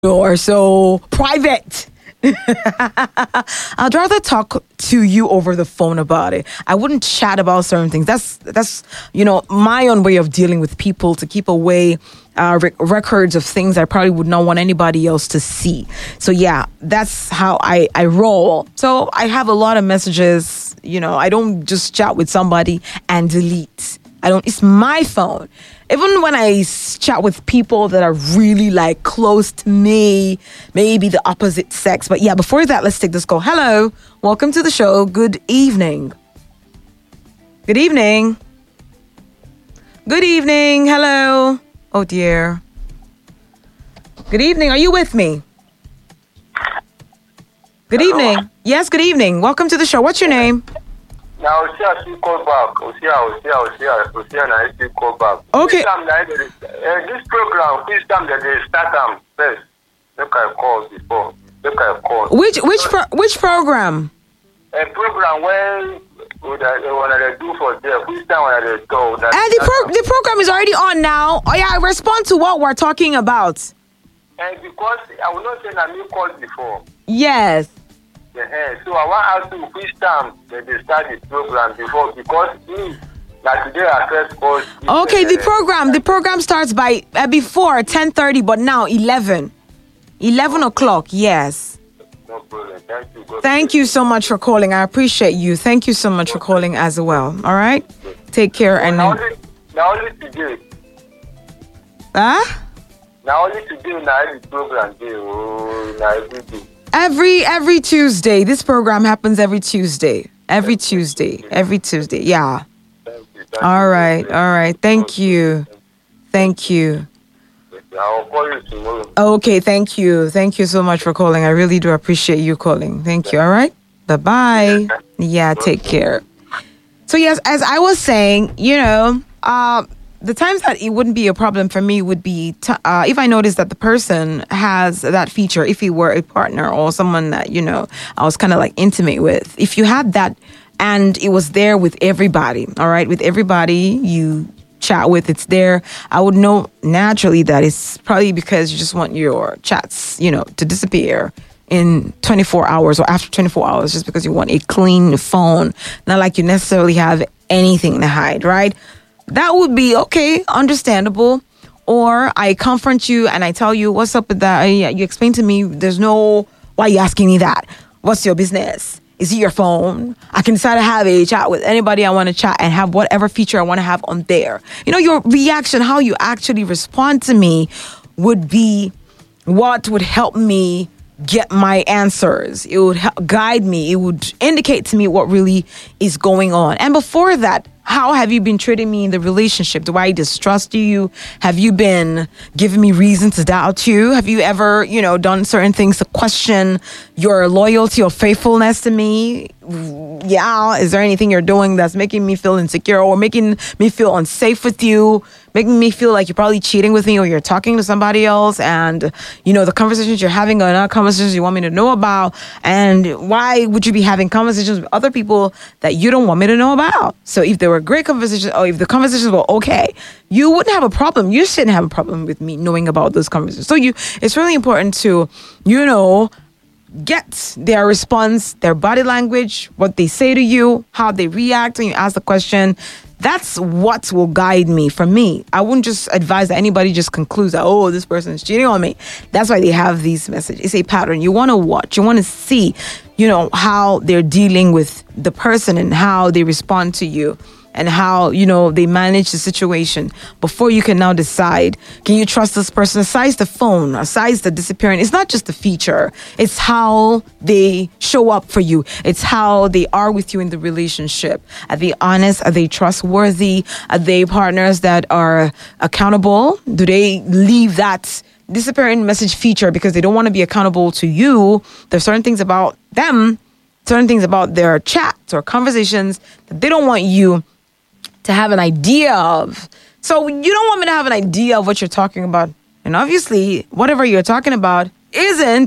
or so private. I'd rather talk to you over the phone about it. I wouldn't chat about certain things. That's my own way of dealing with people, to keep away records of things I probably would not want anybody else to see. So yeah, that's how I roll. So I have a lot of messages. I don't just chat with somebody and delete. It's my phone. Even when I chat with people that are really like close to me, maybe the opposite sex. But yeah, before that, let's take this call. Hello. Welcome to the show. Good evening. Good evening. Good evening. Hello. Oh dear. Good evening. Are you with me? Good Hello. evening. Yes, good evening. Welcome to the show. What's your name? Now, she call back. Now, she call back. Okay. This program, this time that they start them first. Look, I call before. Look, I call. Which program? A program where what they do for them. Which time when they go? And the program is already on now. Oh yeah, respond to what we're talking about. And because I will not say that you called before. Yes. So I want to ask you which time that they start the program before, because like today I first called. Okay, the program starts by before 10:30, but now 11 o'clock. Yes. No problem. Thank you. Thank you so much for calling. I appreciate you. Thank you so much for calling as well. All right. Take care and. Now only today. Huh? Now only today. Now the program day. Oh, now every day. Every Tuesday. This program happens every Tuesday. Every Tuesday. Yeah. Thank you. All right. Thank you. I'll call you tomorrow. Okay, thank you. Thank you so much for calling. I really do appreciate you calling. Thank you. All right. Bye-bye. Yeah, take care. So yes, as I was saying, the times that it wouldn't be a problem for me would be if I noticed that the person has that feature, if he were a partner or someone that, I was kind of like intimate with. If you had that and it was there with everybody, all right, with everybody you chat with, it's there, I would know naturally that it's probably because you just want your chats, to disappear in 24 hours or after 24 hours, just because you want a clean phone, not like you necessarily have anything to hide, right? That would be okay, understandable. Or I confront you and I tell you, what's up with that? You explain to me, why are you asking me that? What's your business? Is it your phone? I can decide to have a chat with anybody I want to chat and have whatever feature I want to have on there. Your reaction, how you actually respond to me would be what would help me get my answers. It would guide me. It would indicate to me what really is going on. And before that, how have you been treating me in the relationship? Do I distrust you? Have you been giving me reason to doubt you? Have you ever, done certain things to question your loyalty or faithfulness to me? Yeah. Is there anything you're doing that's making me feel insecure or making me feel unsafe with you? Making me feel like you're probably cheating with me or you're talking to somebody else, and the conversations you're having are not conversations you want me to know about. And why would you be having conversations with other people that you don't want me to know about? So if there were great conversations, or if the conversations were okay, you wouldn't have a problem. You shouldn't have a problem with me knowing about those conversations. So it's really important to, get their response, their body language, what they say to you, how they react when you ask the question. That's what will guide me. For me, I wouldn't just advise that anybody just concludes that, oh, this person is cheating on me. That's why they have these messages. It's a pattern. You want to watch. You want to see, how they're dealing with the person and how they respond to you and how, they manage the situation before you can now decide, can you trust this person? Aside the phone, aside the disappearing, it's not just the feature. It's how they show up for you. It's how they are with you in the relationship. Are they honest? Are they trustworthy? Are they partners that are accountable? Do they leave that disappearing message feature because they don't want to be accountable to you? There's certain things about them, certain things about their chats or conversations that they don't want you to have an idea of. So you don't want me to have an idea of what you're talking about. And obviously, whatever you're talking about isn't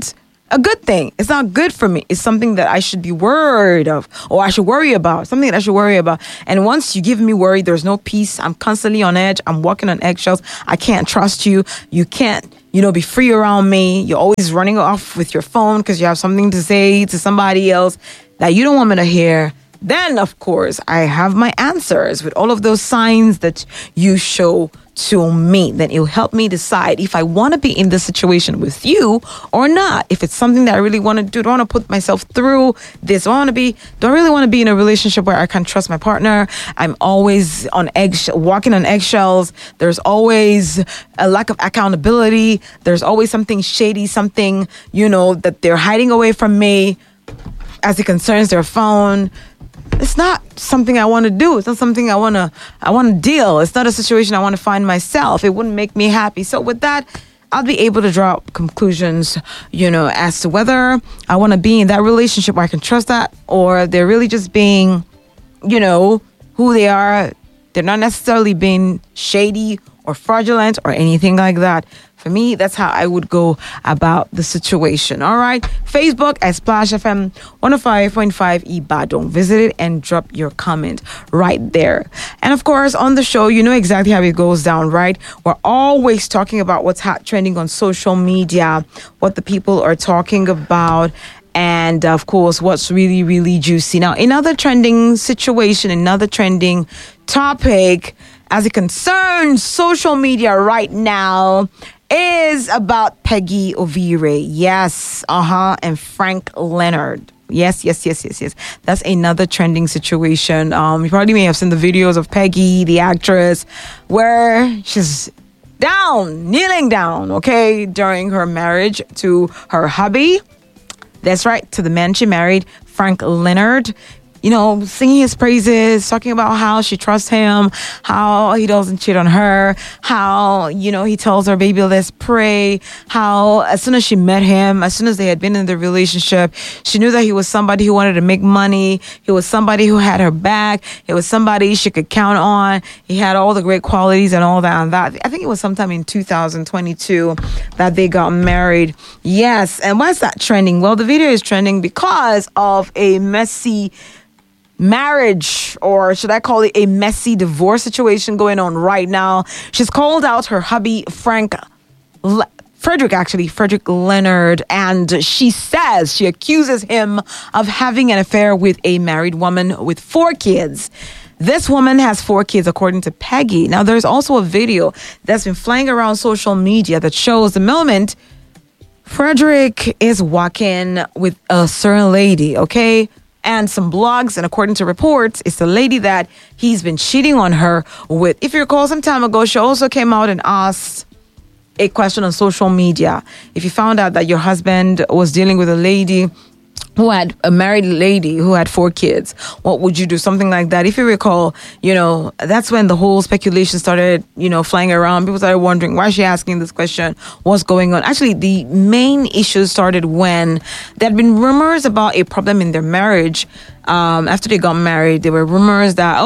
a good thing. It's not good for me. It's something that I should be worried of, or I should worry about. Something that I should worry about. And once you give me worry, there's no peace. I'm constantly on edge. I'm walking on eggshells. I can't trust you. You can't, be free around me. You're always running off with your phone because you have something to say to somebody else that you don't want me to hear. Then, of course, I have my answers with all of those signs that you show to me. Then it'll help me decide if I want to be in this situation with you or not. If it's something that I really want to do, do I want to put myself through this? Do I really want to be in a relationship where I can't trust my partner? I'm always on walking on eggshells. There's always a lack of accountability. There's always something shady, something, that they're hiding away from me as it concerns their phone. It's not something I want to do. It's not something I want to deal. It's not a situation I want to find myself. It wouldn't make me happy. So with that, I'll be able to draw conclusions, as to whether I want to be in that relationship where I can trust that, or they're really just being, who they are. They're not necessarily being shady or fraudulent or anything like that. For me, that's how I would go about the situation. All right. Facebook at Splash FM 105.5 Ibadan. Visit it and drop your comment right there. And of course, on the show, you know exactly how it goes down, right? We're always talking about what's hot trending on social media, what the people are talking about, and of course, what's really, really juicy. Now, another trending situation, another trending topic as it concerns social media right now is about Peggy Ovire. Yes, and Frank Leonard. Yes. That's another trending situation. You probably may have seen the videos of Peggy, the actress, where she's kneeling down, okay, during her marriage to her hubby. That's right, to the man she married, Frank Leonard. Singing his praises, talking about how she trusts him, how he doesn't cheat on her, how, he tells her, baby, let's pray, how as soon as she met him, as soon as they had been in the relationship, she knew that he was somebody who wanted to make money. He was somebody who had her back. He was somebody she could count on. He had all the great qualities and all that and that. I think it was sometime in 2022 that they got married. Yes. And why is that trending? Well, the video is trending because of a messy marriage, or should I call it a messy divorce situation going on right now. She's called out her hubby, Frederick Leonard, and she accuses him of having an affair with a married woman with 4 kids. This woman has 4 kids, according to Peggy. Now, there's also a video that's been flying around social media that shows the moment Frederick is walking with a certain lady, okay? And some blogs, and according to reports, it's the lady that he's been cheating on her with. If you recall, some time ago, she also came out and asked a question on social media. If you found out that your husband was dealing with a lady who had a married lady who had 4 kids, what would you do? Something like that. If you recall, that's when the whole speculation started, flying around. People started wondering, why is she asking this question? What's going on? Actually, the main issue started when there had been rumors about a problem in their marriage. After they got married, there were rumors that,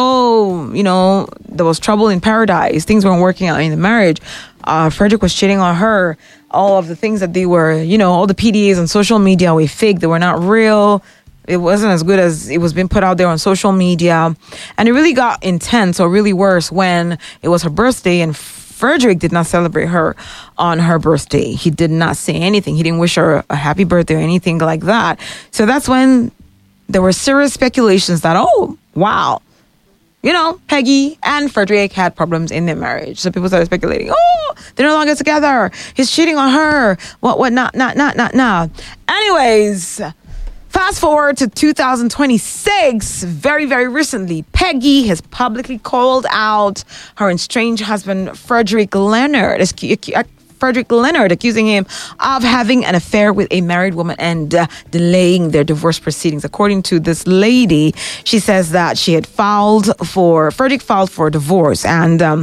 there was trouble in paradise. Things weren't working out in the marriage. Frederick was cheating on her. All of the things that they were, all the PDAs on social media were fake. They were not real. It wasn't as good as it was being put out there on social media. And it really got intense, or really worse, when it was her birthday and Frederick did not celebrate her on her birthday. He did not say anything. He didn't wish her a happy birthday or anything like that. So that's when there were serious speculations that, wow, Peggy and Frederick had problems in their marriage. So people started speculating, they're no longer together. He's cheating on her. What, not. Anyways, fast forward to 2026. Very, very recently, Peggy has publicly called out her estranged husband, Frederick Leonard, accusing him of having an affair with a married woman and delaying their divorce proceedings. According to this lady, she says that Frederick filed for divorce, and,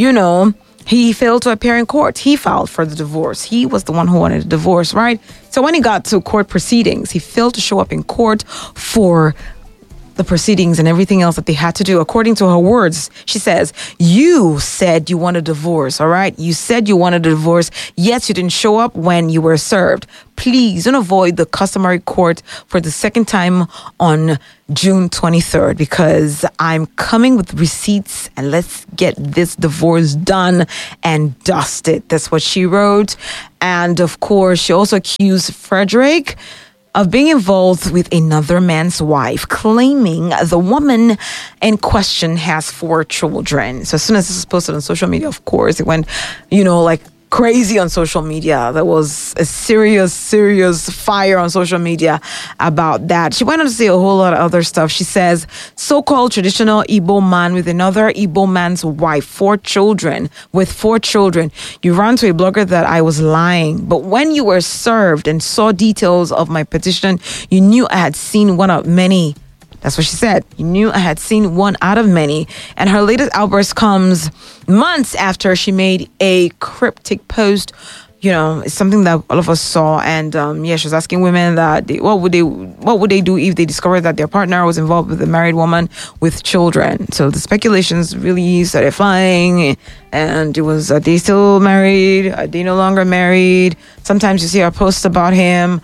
he failed to appear in court. He filed for the divorce. He was the one who wanted a divorce, right? So when he got to court proceedings, he failed to show up in court for the proceedings and everything else that they had to do. According to her words, she says, you said you want a divorce, all right? You said you wanted a divorce, yet you didn't show up when you were served. Please don't avoid the customary court for the second time on June 23rd, because I'm coming with receipts and let's get this divorce done and dusted. That's what she wrote. And of course, she also accused Frederick of being involved with another man's wife, claiming the woman in question has 4 children. So as soon as this was posted on social media, of course, it went, like crazy on social media. There was a serious fire on social media about that. She went on to say a whole lot of other stuff. She says, so-called traditional Igbo man with another Igbo man's wife, 4 children. You ran to a blogger that I was lying. But when you were served and saw details of my petition, you knew I had seen one of many. That's what she said. You knew I had seen one out of many. And her latest outburst comes months after she made a cryptic post. It's something that all of us saw. And she was asking women that what would they do if they discovered that their partner was involved with a married woman with children. So the speculations really started flying. And it was, are they still married? Are they no longer married? Sometimes you see a post about him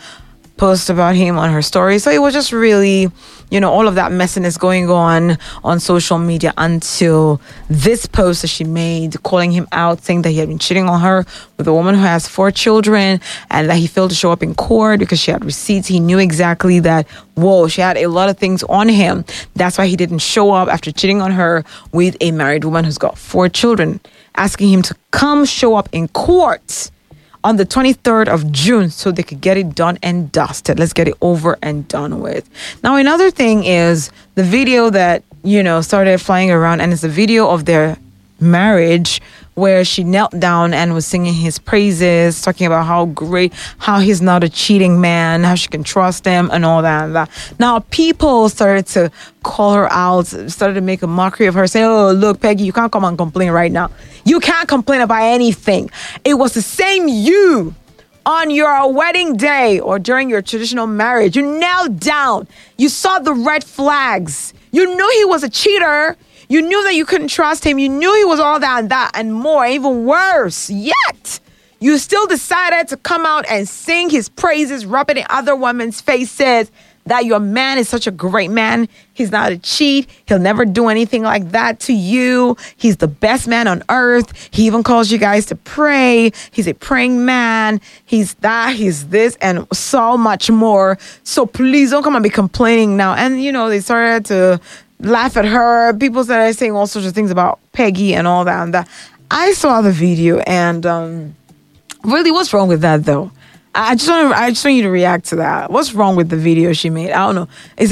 on her story. So it was just really, all of that messiness going on social media until this post that she made, calling him out, saying that he had been cheating on her with a woman who has 4 children and that he failed to show up in court because she had receipts. He knew exactly that, she had a lot of things on him. That's why he didn't show up after cheating on her with a married woman who's got 4 children, asking him to come show up in court on the 23rd of June so they could get it done and dusted. Let's get it over and done with. Now, another thing is the video that, started flying around, and it's a video of their marriage where she knelt down and was singing his praises, talking about how he's not a cheating man, how she can trust him and all that and that. Now, people started to call her out, started to make a mockery of her, saying, oh, look, Peggy, you can't come and complain right now. You can't complain about anything. It was the same you on your wedding day or during your traditional marriage. You knelt down. You saw the red flags. You knew he was a cheater. You knew that you couldn't trust him. You knew he was all that and more, even worse. Yet, you still decided to come out and sing his praises, rub it in other women's faces, that your man is such a great man. He's not a cheat. He'll never do anything like that to you. He's the best man on earth. He even calls you guys to pray. He's a praying man. He's that, he's this, and so much more. So please don't come and be complaining now. And, they started to laugh at her. People started saying all sorts of things about Peggy and all that and that. I saw the video and really, what's wrong with that though? I just want you to react to that. What's wrong with the video she made? I don't know.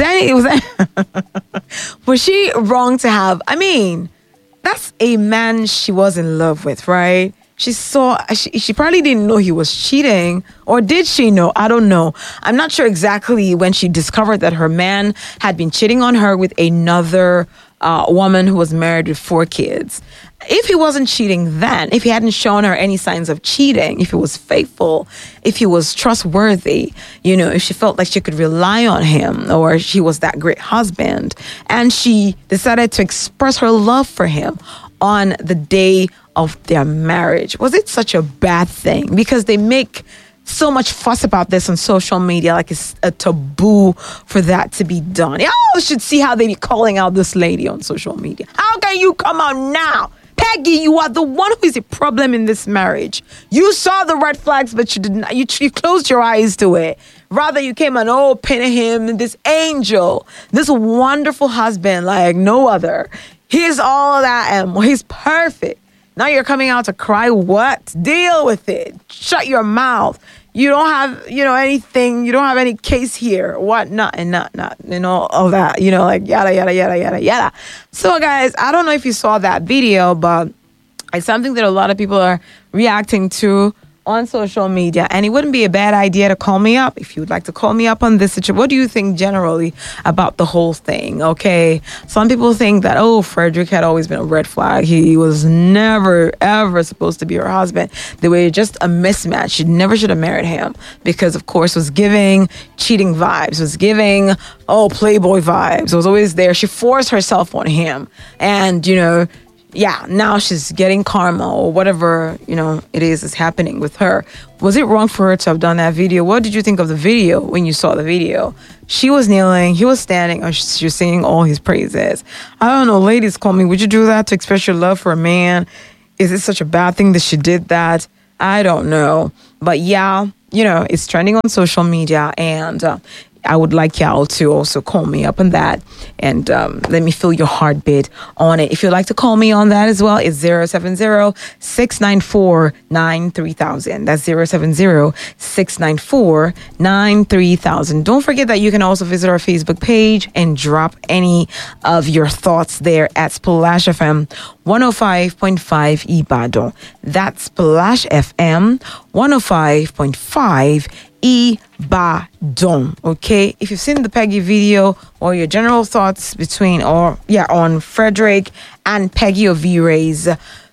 Was she wrong to have? I mean, that's a man she was in love with, right? She probably didn't know he was cheating, or did she know? I don't know. I'm not sure exactly when she discovered that her man had been cheating on her with another woman who was married with 4 kids. If he wasn't cheating then, if he hadn't shown her any signs of cheating, if he was faithful, if he was trustworthy, if she felt like she could rely on him, or he was that great husband, and she decided to express her love for him on the day of their marriage, was it such a bad thing? Because they make so much fuss about this on social media, like it's a taboo for that to be done. Y'all should see how they be calling out this lady on social media. How can you come out now? Peggy, you are the one who is a problem in this marriage. You saw the red flags, but you didn't. You closed your eyes to it. Rather, you came and painted him this angel, this wonderful husband like no other. He's all that and he's perfect. Now you're coming out to cry. What? Deal with it. Shut your mouth. You don't have, anything. You don't have any case here. What? Not, all that, like yada, yada, yada, yada, yada. So, guys, I don't know if you saw that video, but it's something that a lot of people are reacting to on social media, and it wouldn't be a bad idea to call me up if you would like to call me up on this situation. What do you think generally about the whole thing? Okay, some people think that, oh, Frederick had always been a red flag. He was never ever supposed to be her husband. They were just a mismatch. She never should have married him because, of course, was giving cheating vibes, was giving playboy vibes. It was always there. She forced herself on him, and now she's getting karma or whatever, it is happening with her. Was it wrong for her to have done that video? What did you think of the video when you saw the video? She was kneeling, he was standing, or she was singing all his praises. I don't know, ladies, call me. Would you do that to express your love for a man? Is it such a bad thing that she did that? I don't know. But yeah, it's trending on social media, and I would like y'all to also call me up on that and let me feel your heartbeat on it. If you'd like to call me on that as well, it's 070-694-9300. That's 070-694-9300. Don't forget that you can also visit our Facebook page and drop any of your thoughts there at Splash FM 105.5 Ibadan. That's Splash FM 105.5 Ibadan. Okay, if you've seen the Peggy video or your general thoughts on Frederick and Peggy Ovire's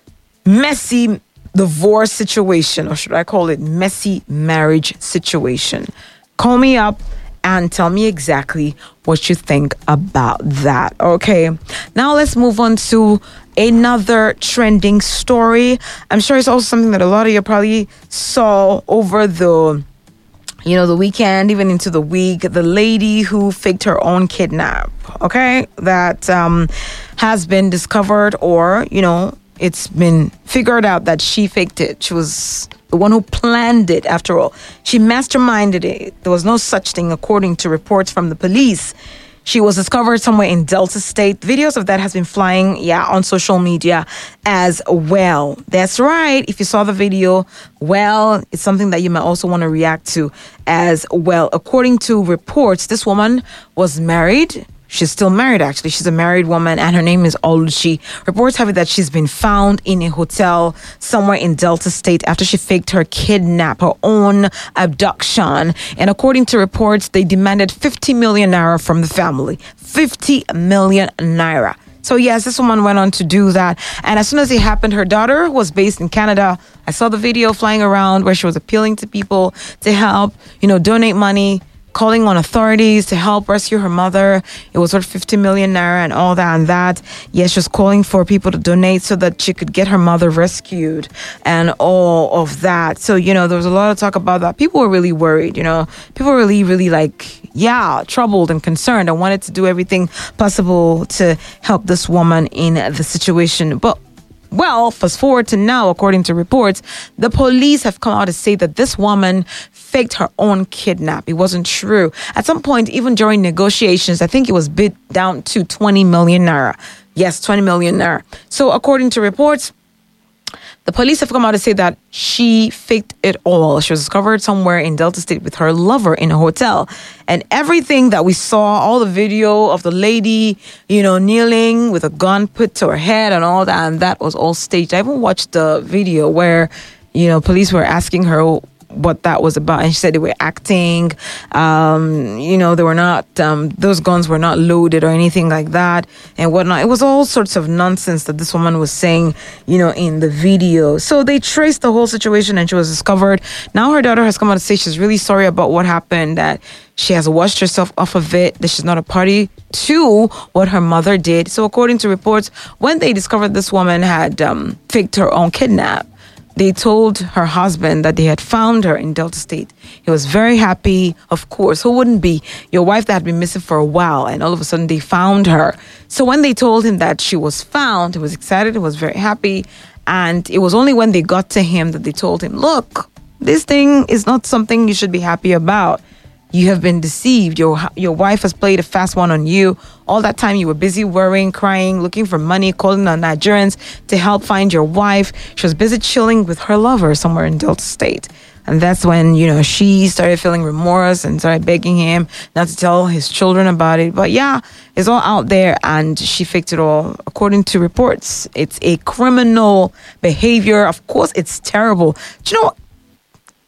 messy divorce situation, or should I call it messy marriage situation, call me up and tell me exactly what you think about that. Okay, now let's move on to another trending story. I'm sure it's also something that a lot of you probably saw over the weekend, even into the week. The lady who faked her own kidnap, okay, that has been discovered, or it's been figured out that she faked it. She was the one who planned it. After all, she masterminded it. There was no such thing, according to reports from the police. She was discovered somewhere in Delta State. Videos of that has been flying, on social media as well. That's right. If you saw the video, well, it's something that you might also want to react to as well. According to reports, this woman was married. She's still married, actually. She's a married woman, and her name is Oluchi. Reports have it that she's been found in a hotel somewhere in Delta State after she faked her kidnap, her own abduction. And according to reports, they demanded 50 million naira from the family. 50 million naira. So yes, this woman went on to do that. And as soon as it happened, her daughter was based in Canada. I saw the video flying around where she was appealing to people to help, donate money, calling on authorities to help rescue her mother. It was worth 50 million naira and all that and that. Yes, she was calling for people to donate so that she could get her mother rescued and all of that. So, there was a lot of talk about that. People were really worried, People were really, really troubled and concerned and wanted to do everything possible to help this woman in the situation. But well, fast forward to now, according to reports, the police have come out to say that this woman faked her own kidnap. It wasn't true. At some point, even during negotiations, I think it was bid down to 20 million naira. Yes, 20 million naira. So according to reports, the police have come out to say that she faked it all. She was discovered somewhere in Delta State with her lover in a hotel. And everything that we saw, all the video of the lady, kneeling with a gun put to her head and all that, and that was all staged. I even watched the video where, police were asking her what that was about, and she said they were acting. They were not, those guns were not loaded or anything like that and whatnot. It was all sorts of nonsense that this woman was saying, in the video. So they traced the whole situation and she was discovered. Now her daughter has come out to say she's really sorry about what happened, that she has washed herself off of it, that she's not a party to what her mother did. So according to reports, when they discovered this woman had faked her own kidnap, they told her husband that they had found her in Delta State. He was very happy, of course. Who wouldn't be? Your wife that had been missing for a while, and all of a sudden they found her. So when they told him that she was found, he was excited, he was very happy. And it was only when they got to him that they told him, look, this thing is not something you should be happy about. You have been deceived. Your wife has played a fast one on you. All that time you were busy worrying, crying, looking for money, calling on Nigerians to help find your wife. She was busy chilling with her lover somewhere in Delta State. And that's when, she started feeling remorse and started begging him not to tell his children about it. But yeah, it's all out there and she faked it all. According to reports, it's a criminal behavior. Of course, it's terrible. Do you know,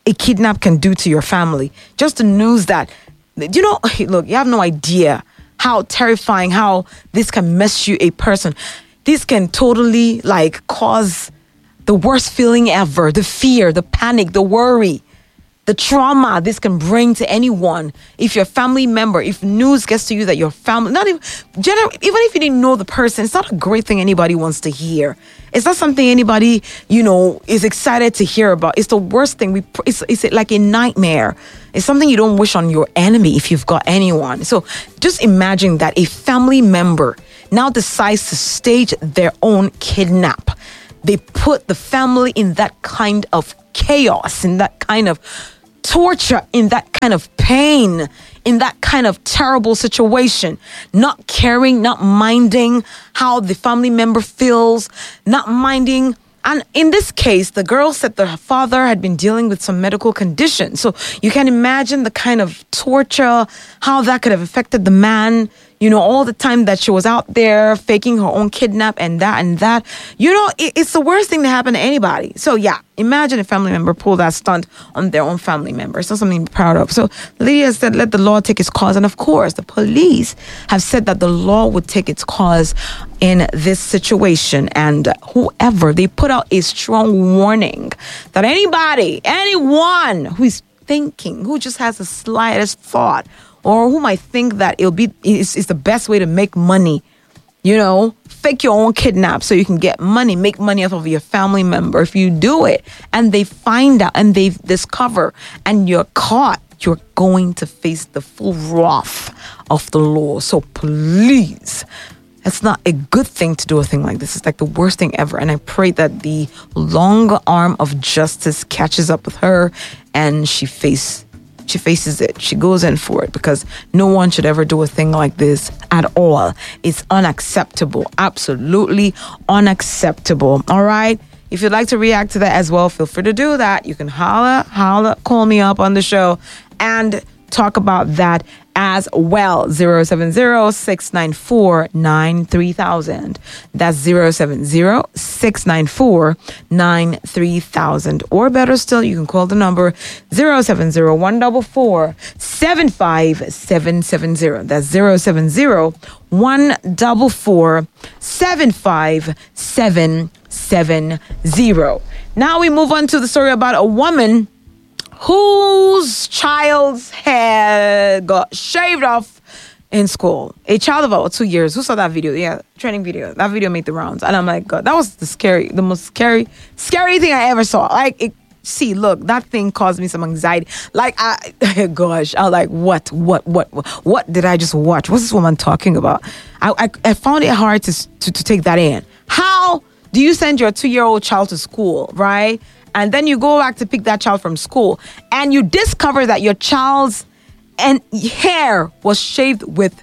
a kidnap can do to your family. Just the news that, look, you have no idea how terrifying, how this can mess you a person. This can totally cause the worst feeling ever, the fear, the panic, the worry, the trauma this can bring to anyone. If your family member, if news gets to you that your family, even if you didn't know the person, it's not a great thing anybody wants to hear. It's not something anybody, is excited to hear about. It's the worst thing. It's like a nightmare. It's something you don't wish on your enemy if you've got anyone. So just imagine that a family member now decides to stage their own kidnap. They put the family in that kind of chaos, in that kind of torture, in that kind of pain, in that kind of terrible situation, not caring, not minding how the family member feels, not minding. And in this case, the girl said that her father had been dealing with some medical condition. So you can imagine the kind of torture, how that could have affected the man, all the time that she was out there faking her own kidnap and that. It's the worst thing to happen to anybody. So yeah, imagine a family member pull that stunt on their own family member. It's not something to be proud of. So Lydia said, let the law take its course. And of course, the police have said that the law would take its course in this situation. And they put out a strong warning that anyone who is thinking, who just has the slightest thought, or who might think that it's the best way to make money, fake your own kidnap so you can get money, make money off of your family member. If you do it and they find out and they discover and you're caught, you're going to face the full wrath of the law. So please, it's not a good thing to do a thing like this. It's like the worst thing ever. And I pray that the long arm of justice catches up with her and she faces it. She goes in for it, because no one should ever do a thing like this at all. It's unacceptable. Absolutely unacceptable. All right. If you'd like to react to that as well, feel free to do that. You can holla, call me up on the show and talk about that as well. 070-694-9300. That's 070-694-9300. Or better still, you can call the number 070-144-75770. That's 070-144-75770. Now we move on to the story about a woman whose child's hair got shaved off in school. A child of about 2 years. Who saw that video? Yeah, training video. That video made the rounds. And I'm like, God, that was the most scary thing I ever saw. Look, that thing caused me some anxiety. I was like, what did I just watch? What's this woman talking about? I found it hard to take that in. How do you send your 2-year-old child to school, right? And then you go back to pick that child from school and you discover that your child's hair was shaved with,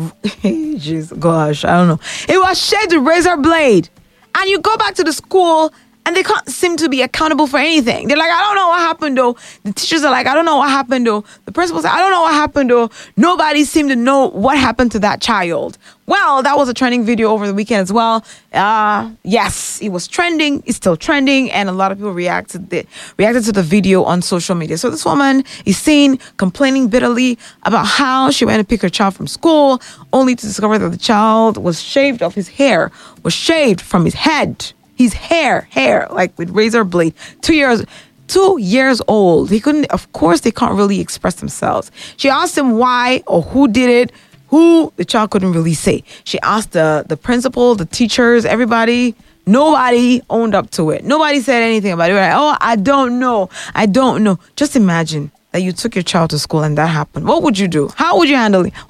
I don't know. It was shaved with razor blade. And you go back to the school and they can't seem to be accountable for anything. They're like, I don't know what happened though. The teachers are like, I don't know what happened though. The principals are, I don't know what happened though. Nobody seemed to know what happened to that child. Well, that was a trending video over the weekend as well. Yes, it was trending. It's still trending. And a lot of people reacted to the video on social media. So this woman is seen complaining bitterly about how she went to pick her child from school, only to discover that the child was shaved off. His hair was shaved from his head. His hair, like with razor blade. 2 years old. He couldn't, of course, they can't really express themselves. She asked him why or who did it. Who, the child couldn't really say. She asked the principal, the teachers, everybody. Nobody owned up to it. Nobody said anything about it. Like, oh, I don't know. Just imagine that you took your child to school and that happened. What would you do? How would you handle it?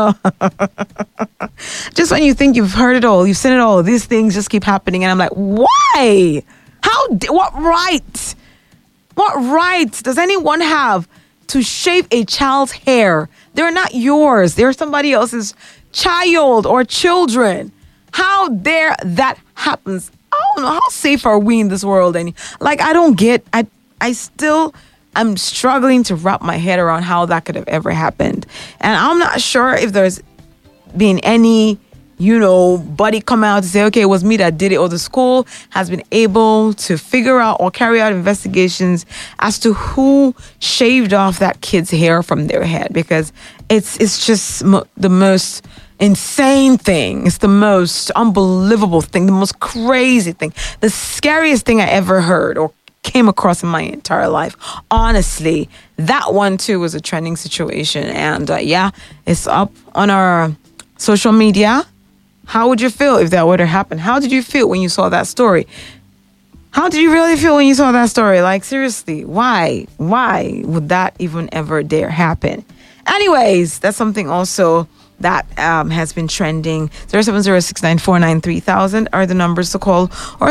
Just when you think you've heard it all, you've seen it all, these things just keep happening. And I'm like, why? What right? What right does anyone have to shave a child's hair? They're not yours. They're somebody else's child or children. How dare that happens? I don't know. How safe are we in this world? And I don't get, I'm struggling to wrap my head around how that could have ever happened. And I'm not sure if there's been any buddy come out to say, okay, it was me that did it, or the school has been able to figure out or carry out investigations as to who shaved off that kid's hair from their head, because it's just the most insane thing. It's the most unbelievable thing, the most crazy thing, the scariest thing I ever heard or came across in my entire life. Honestly, that one too was a trending situation, and it's up on our social media. How would you feel if that were to happen? How did you feel when you saw that story? How did you really feel when you saw that story? Like, seriously, why would that even ever dare happen? Anyways, that's something also that has been trending. 07069493000 are the numbers to call, or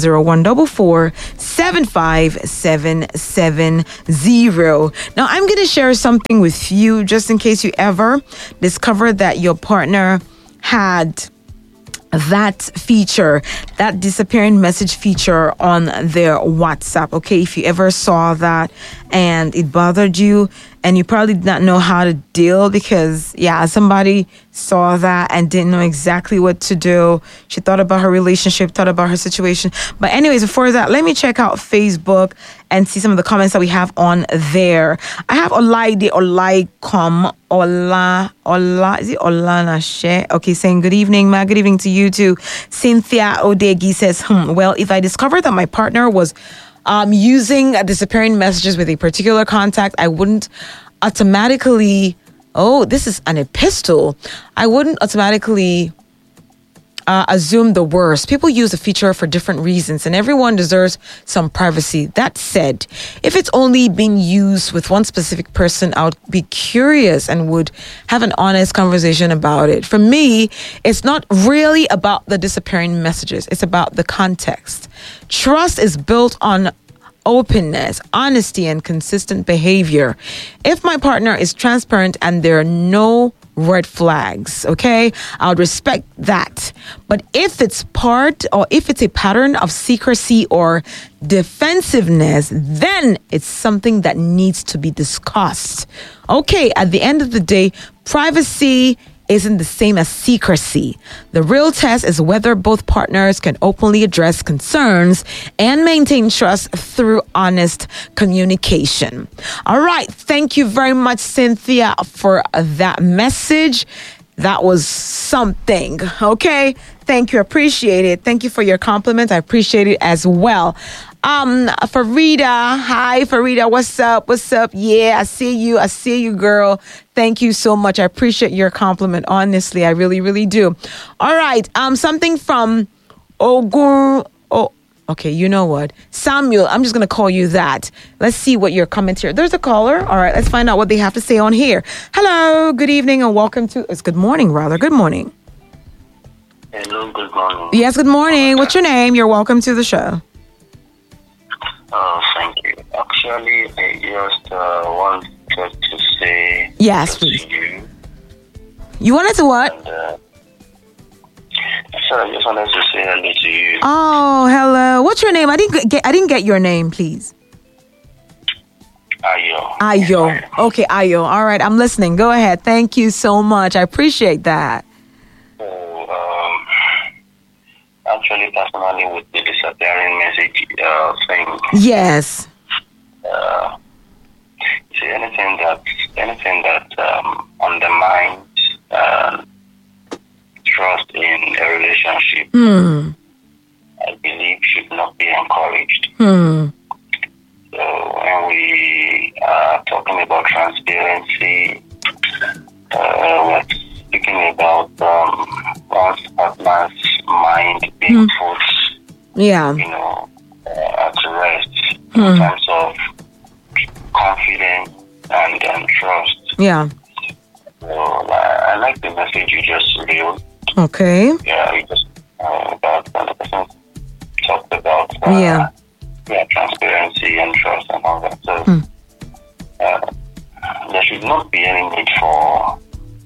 07014757770. Now, I'm going to share something with you just in case you ever discover that your partner had that feature, that disappearing message feature on their WhatsApp. Okay, if you ever saw that and it bothered you and you probably did not know how to deal, because somebody saw that and didn't know exactly what to do. She thought about her relationship, thought about her situation. But anyways, before that, let me check out Facebook and see some of the comments that we have on there. I have Olaide Olaikom Ola, is it Olanashe? Okay, saying good evening, ma. Good evening to you too. Cynthia Odegi says, well, if I discovered that my partner was using disappearing messages with a particular contact, I wouldn't automatically, this is an epistle. I wouldn't automatically assume the worst. People use the feature for different reasons, and everyone deserves some privacy. That said, if it's only being used with one specific person, I would be curious and would have an honest conversation about it. For me, it's not really about the disappearing messages. It's about the context. Trust is built on openness, honesty, and consistent behavior. If my partner is transparent and there are no red flags, okay, I would respect that. But if it's a pattern of secrecy or defensiveness, then it's something that needs to be discussed. Okay, at the end of the day, privacy isn't the same as secrecy. The real test is whether both partners can openly address concerns and maintain trust through honest communication. All right. Thank you very much, Cynthia, for that message. That was something. Okay. Thank you. Appreciate it. Thank you for your compliment. I appreciate it as well. Farida. Hi, Farida. What's up? Yeah, I see you, girl. Thank you so much. I appreciate your compliment. Honestly, I really, really do. All right. Something from Ogun. Oh, okay. You know what? Samuel, I'm just going to call you that. Let's see what your comment here. There's a caller. All right. Let's find out what they have to say on here. Hello. Good evening and welcome to, it's good morning, rather. Good morning. Hello, good morning. Yes, good morning. What's your name? You're welcome to the show. Oh, thank you. Actually, I just wanted to say yes, please. You. You wanted to what? And, I just wanted to say hello to you. Oh, hello. What's your name? I didn't get your name, please. Ayo. Okay, Ayo. All right, I'm listening. Go ahead. Thank you so much. I appreciate that. Actually, personally, with the disappearing message thing. Yes. See, anything that undermines trust in a relationship, I believe should not be encouraged. So when we are talking about transparency, we're speaking about one's partner's mind being put, at rest in terms of confidence and trust. Yeah. So I like the message you just revealed. Okay. Yeah, you just about the person talked about transparency and trust and all that. So there should not be any need for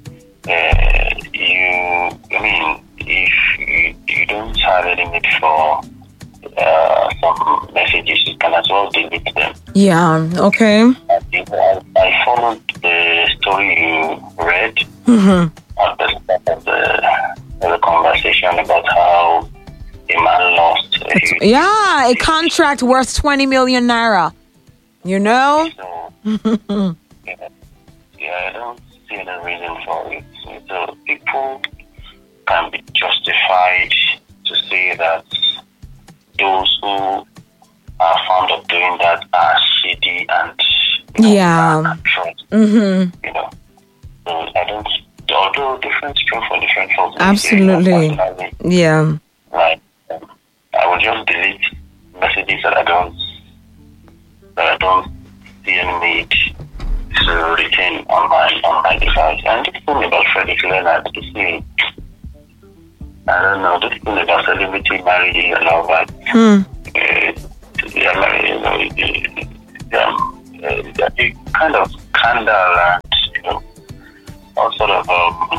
if you don't have any need for some messages, you can as well delete them. Yeah, okay. I followed the story you read at the start of a conversation about how a man lost a contract worth 20 million naira. You know? So, I don't see any reason for it. So people can be justified to say that those who are fond of doing that are shady and Mm-hmm. So I don't. Although different strength for different folks. Absolutely. Yeah. Right. I will just delete messages that I don't see any need to retain on my device. And this thing about Frederick Leonard, you see, I don't know, this thing about celebrity marriage and all that. It kind of scandal and all sort of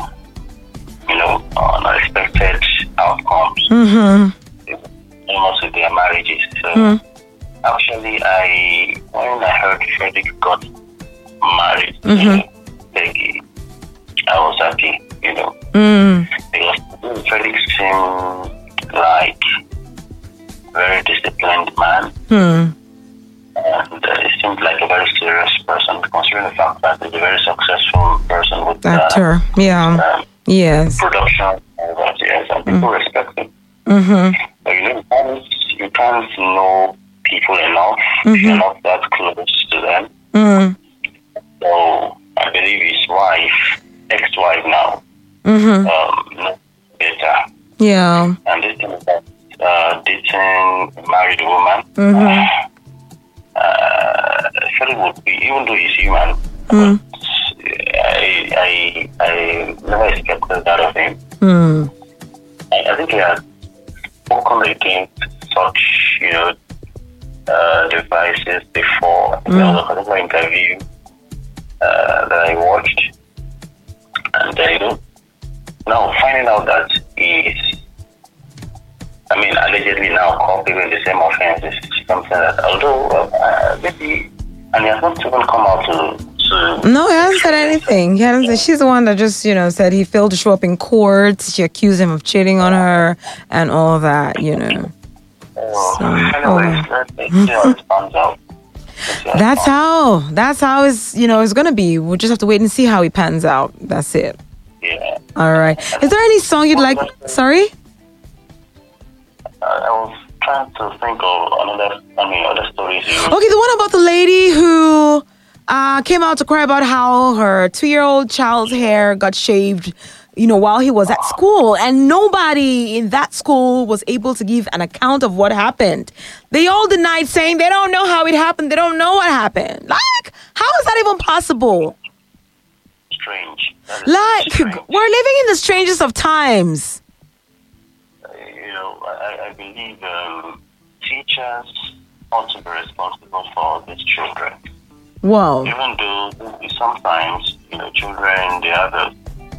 unexpected outcomes. Almost with their marriages. So actually, when I heard Frederick got married, Peggy, I was happy, because Frederick seemed like a very disciplined man. And he seemed like a very serious person, considering the fact that he's a very successful person with actor, yes, production, and people respect him. But you can't know people enough if you're not that close to them. So I believe his ex-wife now, knows better. Yeah. And this thing about dating a married woman. Frederick would be, even though he's human, but I never expected that of him. I think he had spoken against such, devices before. I think there was a particular interview that I watched, and now finding out that he's, allegedly now caught people in the same offense is something that, although maybe, and he has not even come out to. No, he hasn't said anything. He hasn't said. She's the one that just, said he failed to show up in court. She accused him of cheating on her and all that, Anyways, let's see how it pans out. That's how it's gonna be. We'll just have to wait and see how he pans out. That's it. Yeah. All right. Is there any song you'd like? Sorry. I was trying to think of other stories. Okay, the one about the lady who came out to cry about how her 2-year-old child's hair got shaved, while he was at school, and nobody in that school was able to give an account of what happened. They all denied, saying they don't know how it happened. They don't know what happened. Like, how is that even possible? Strange. Strange. We're living in the strangest of times. I believe teachers ought to be responsible for these children. Wow. Even though sometimes, children, they have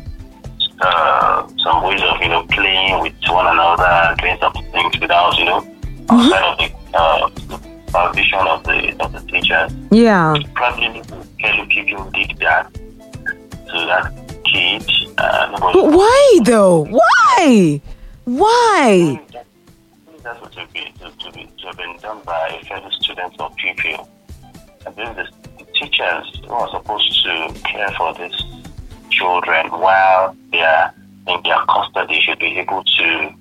some ways of, playing with one another, doing some things without, outside of the supervision of the teachers. Yeah. Probably fellow people did that to that kid. But why though? Why? Why? That's what to have been done by fellow students or pupil. I believe the teachers who are supposed to care for these children while they are in their custody should be able to,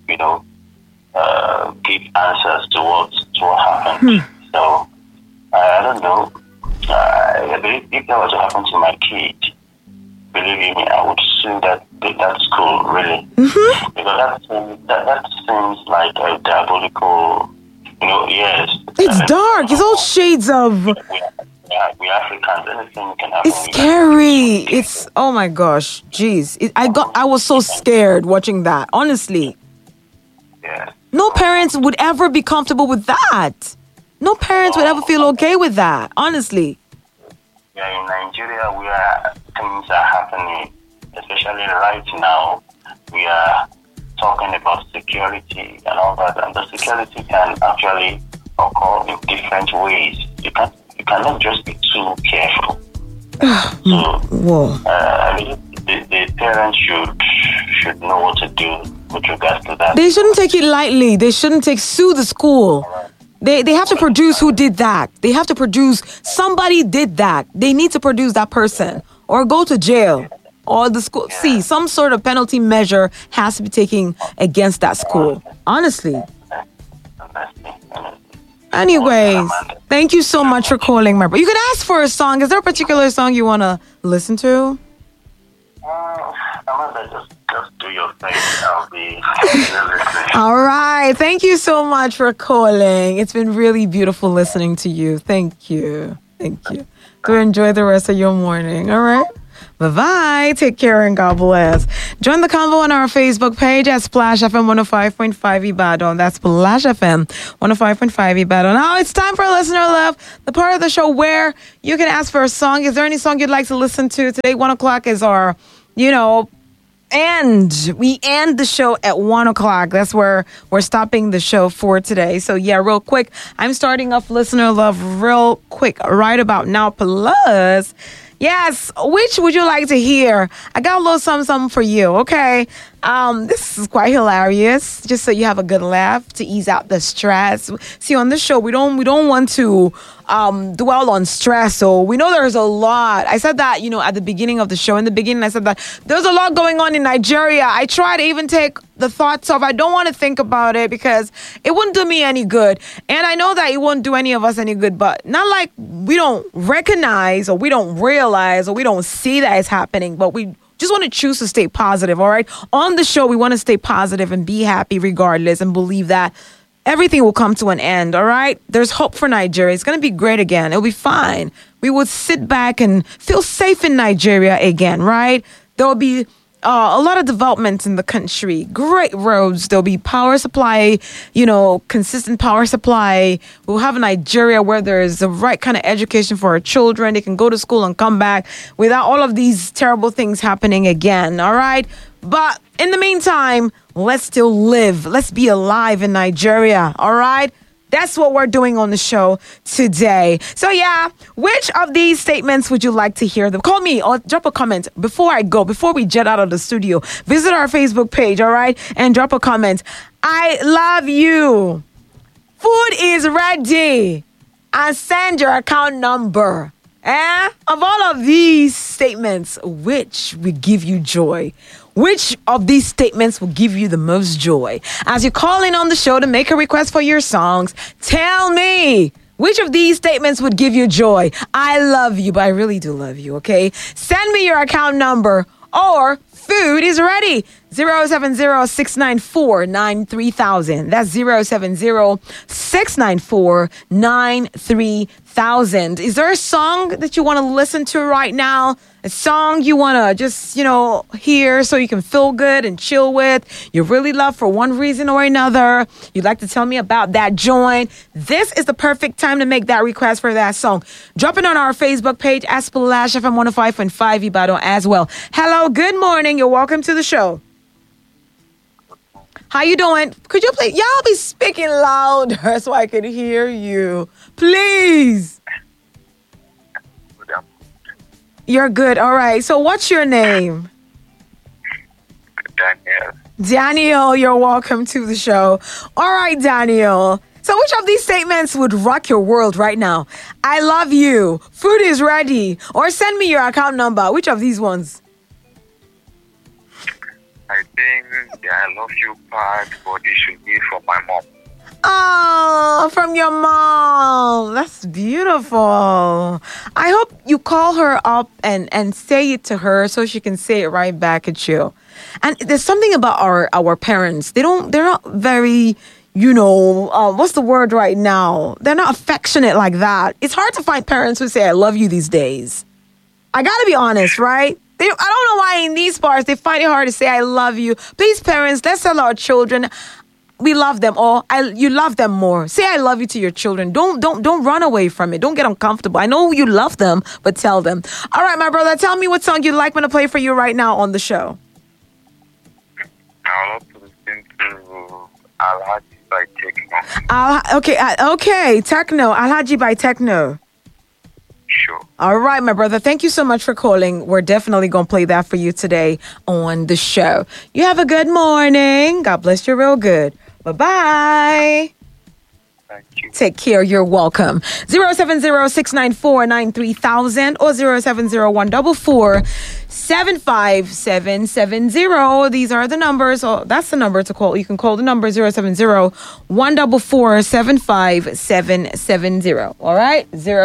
give answers to what happened. So I don't know. I believe if that was to happen to my kid, believe me, I would sue that school, really. Because that seems like a diabolical, yes. It's dark. It's all shades of. We Africans, anything can happen. It's scary. It's, oh my gosh, jeez. I was so scared watching that, honestly. Yeah. No parents would ever be comfortable with that. No parents would ever feel okay with that, honestly. Yeah, in Nigeria, where things are happening, especially right now, we are talking about security and all that, and the security can actually occur in different ways. You cannot just be too careful. So, whoa. the parents should know what to do with regards to that. They shouldn't take it lightly. They shouldn't sue the school. They have to produce who did that. They have to produce somebody did that. They need to produce that person or go to jail or the school. See, some sort of penalty measure has to be taken against that school. Honestly. Anyways, thank you so much for calling, my brother. You could ask for a song. Is there a particular song you want to listen to? Just do your thing. I'll be listening. All right. Thank you so much for calling. It's been really beautiful listening to you. Thank you. Thank you. Go enjoy the rest of your morning. All right. Bye-bye. Take care and God bless. Join the convo on our Facebook page at Splash FM 105.5 Ibadan. That's Splash FM 105.5 Ibadan. Now it's time for Listener Love, the part of the show where you can ask for a song. Is there any song you'd like to listen to? Today, 1 o'clock is our, and we end the show at 1 o'clock. That's where we're stopping the show for today. So yeah, real quick, I'm starting off Listener Love real quick right about now. Plus, yes, which would you like to hear? I got a little something for you, okay? This is quite hilarious, just so you have a good laugh to ease out the stress. See, on this show, we don't want to dwell on stress. So we know there's a lot. I said that, at the beginning of the show. In the beginning, I said that there's a lot going on in Nigeria. I try to even take the thoughts off. I don't want to think about it because it wouldn't do me any good. And I know that it won't do any of us any good, but not like we don't recognize or we don't realize or we don't see that it's happening, but we just want to choose to stay positive, all right? On the show, we want to stay positive and be happy regardless and believe that everything will come to an end, all right? There's hope for Nigeria. It's going to be great again. It'll be fine. We would sit back and feel safe in Nigeria again, right? There will be a lot of developments in the country, great roads. There'll be power supply, consistent power supply. We'll have a Nigeria where there's the right kind of education for our children. They can go to school and come back without all of these terrible things happening again. All right. But in the meantime, let's still live. Let's be alive in Nigeria. All right. That's what we're doing on the show today. So yeah, which of these statements would you like to hear? Call me or drop a comment before we jet out of the studio. Visit our Facebook page, all right? And drop a comment. I love you. Food is ready. And send your account number. Of all of these statements, which will give you joy? Which of these statements will give you the most joy? As you call in on the show to make a request for your songs, tell me which of these statements would give you joy. I love you, but I really do love you, okay? Send me your account number or food is ready. 070-694-93,000. That's 070-694-93,000. Is there a song that you want to listen to right now? A song you want to just, hear so you can feel good and chill with? You really love for one reason or another. You'd like to tell me about that joint? This is the perfect time to make that request for that song. Drop it on our Facebook page at Splash FM 105.5 Ibadan as well. Hello, good morning. You're welcome to the show. How you doing? Could you please, y'all be speaking louder so I can hear you? Please. You're good. All right. So what's your name? Daniel. Daniel, you're welcome to the show. All right, Daniel. So which of these statements would rock your world right now? I love you. Food is ready. Or send me your account number. Which of these ones? I think the I love you part, but it should be from my mom. Oh, from your mom. That's beautiful. I hope you call her up and say it to her so she can say it right back at you. And there's something about our parents. They're not very, what's the word right now? They're not affectionate like that. It's hard to find parents who say, I love you these days. I gotta be honest, right? I don't know why in these parts they find it hard to say, I love you. Please, parents, let's tell our children, we love them all. You love them more. Say I love you to your children. Don't run away from it. Don't get uncomfortable. I know you love them, but tell them. All right, my brother, tell me what song you'd like me to play for you right now on the show. I love to listen to Alhaji by Techno. Okay, Techno. Alhaji by Techno. Sure. All right, my brother. Thank you so much for calling. We're definitely going to play that for you today on the show. You have a good morning. God bless you real good. Bye-bye. Thank you. Take care. You're welcome. 070-694-93,000 or 070-144-75770. These are the numbers. Oh, that's the number to call. You can call the number 070-144-75770. All right?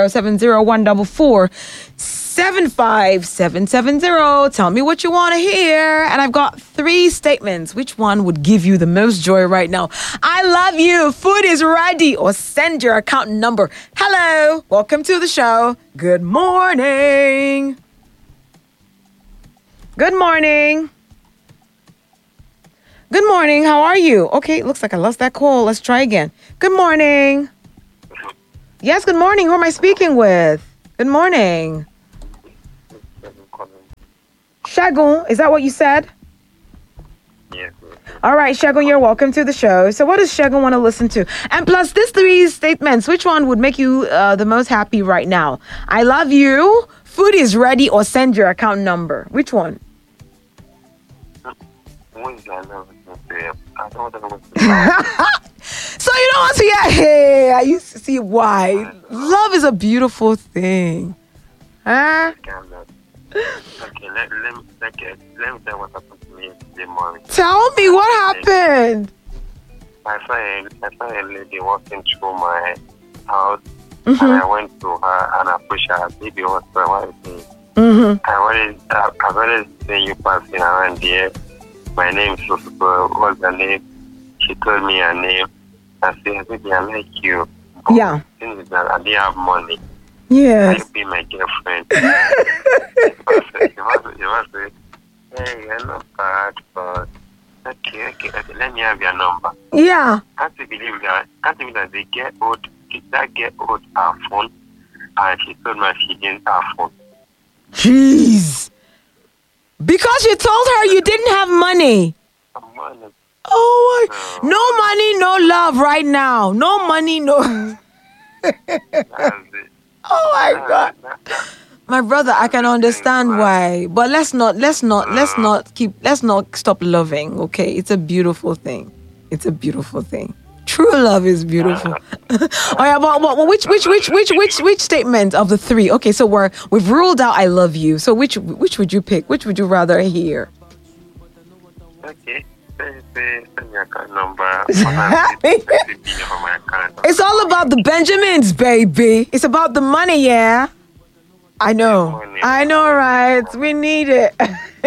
070-144-75770. Tell me what you want to hear. And I've got 3 statements. Which one would give you the most joy right now? I love you. Food is ready. Or send your account number. Hello. Welcome to the show. Good morning. Good morning. Good morning. How are you? Okay, looks like I lost that call. Let's try again. Good morning. Yes, good morning. Who am I speaking with? Good morning. Shagun, is that what you said? Yes. All right, Shagun, you're welcome to the show. So what does Shagun want to listen to? And plus, these 3 statements, which one would make you the most happy right now? I love you, food is ready, or send your account number. Which one? So you don't want to hear, hey, I used to see why. Love is a beautiful thing. Huh? Okay, let me tell what happened to me this morning. Tell me what happened. I saw a lady walking through my house, and I went to her and I pushed her. Baby, what's the thing? I already seen you passing around here. My name is what's the name? She told me her name. I said, baby, I like you. Yeah. The thing is that I didn't have money. Yes. I'll be my girlfriend. You must say, hey, you're not bad, but okay, let me have your number. Yeah. Can't you believe that they get old, that get old her phone, and she told me she didn't have phone. Jeez. Because you told her you didn't have money. Money. Oh, no money, no love right now. No money, no. That's it. Oh my God. My brother, I can understand why, but let's not stop loving. Okay, it's a beautiful thing. It's a beautiful thing. True love is beautiful. Oh yeah, but which statement of the 3? Okay, so we've ruled out I love you. So which would you pick? Which would you rather hear? Okay. Send your account number. It's all about the Benjamins, baby. It's about the money, yeah. I know, right? We need it.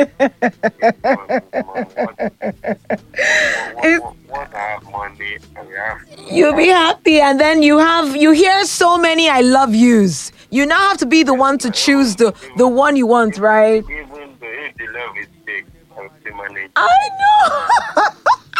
You'll be happy, and then you hear so many I love yous. You now have to be the one to choose the one you want, right? Even if the love is big, I'll still manage. I know.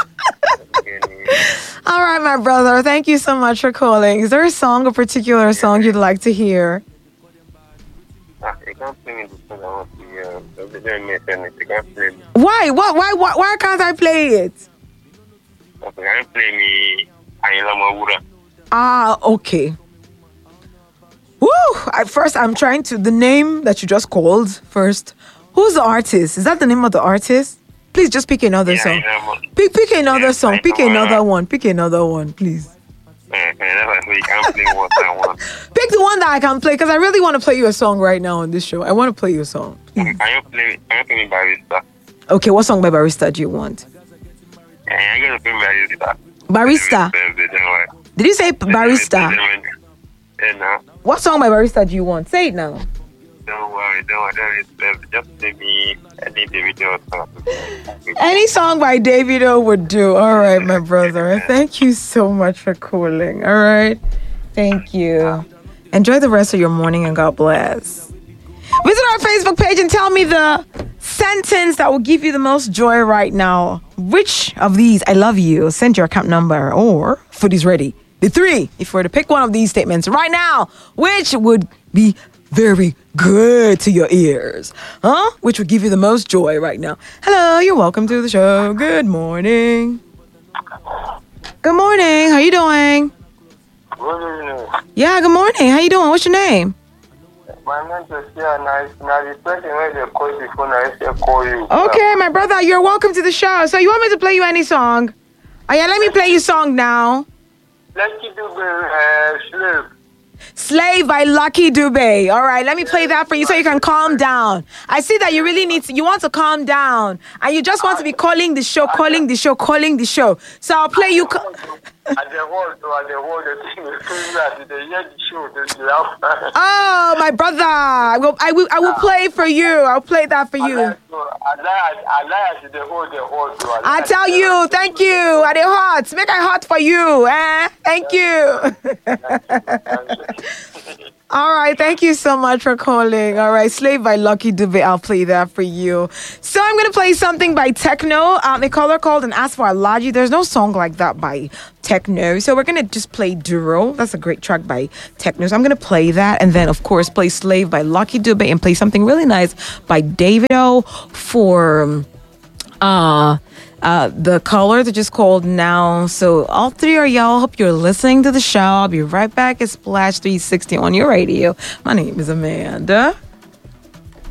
All right, my brother. Thank you so much for calling. Is there a particular song you'd like to hear? You can't play me the song I want to hear. You can't play me. Why? Why can't I play it? You can't play me Ayala Mawura. Ah, okay. Woo! I'm trying to the name that you just called first. Who's the artist? Is that the name of the artist? Please just pick another song. Pick another song. Pick another one. Pick another one, please. You can't play what I want. Pick the one that I can play, because I really want to play you a song right now on this show. I want to play you a song. Can you play me Barista? Okay, what song by Barista do you want? I'm going to play Barista. Barista? Did you say Barista? No. What song by Barista do you want? Say it now. Don't worry. Just play me any Davido song. Any song by Davido would do. All right, my brother. Thank you so much for calling. All right. Thank you. Enjoy the rest of your morning and God bless. Visit our Facebook page and tell me the sentence that will give you the most joy right now. Which of these, I love you, send your account number, or food is ready. The 3, if we were to pick one of these statements right now, which would be very good to your ears? Huh? Which would give you the most joy right now? Hello, you're welcome to the show. Good morning. Good morning. How you doing? Good morning. Yeah, good morning. How you doing? What's your name? My name is now the person where they call the phone, I say call you. Okay, my brother, you're welcome to the show. So you want me to play you any song? Oh yeah, let me play you song now. Let's do the Slave. Slave by Lucky Dube. All right, let me play that for you so you can calm down. I see that you really you want to calm down and you just want to be calling the show. So I'll play you. At the whole, the thing is that they hear the show. Oh, my brother, I will play for you. I'll play that for you. I like the whole. I tell you, thank you. Are they hot? Make I hot for you. Thank you. All right, thank you so much for calling. All right, Slave by Lucky Dube, I'll play that for you. So I'm going to play something by Techno. A caller called and asked for Alaji. There's no song like that by Techno. So we're going to just play Duro. That's a great track by Techno. So I'm going to play that and then, of course, play Slave by Lucky Dube and play something really nice by Davido for... the callers are just called now. So all three are y'all. Hope you're listening to the show. I'll be right back at Splash 360 on your radio. My name is Amanda.